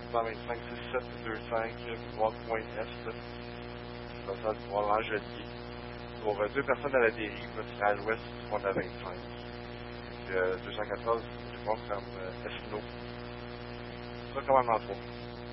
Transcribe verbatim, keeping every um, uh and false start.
cent vingt-cinq, six sept deux cinq, boulevard Point Est, là. Ça va faire boulevard L'Angelier. Pour euh, deux personnes à la dérive, là, c'est à l'ouest du pont de la vingt-cinq. C'est euh, deux cent quatorze, je pense, comme euh, Esno. Ça, comme en trois.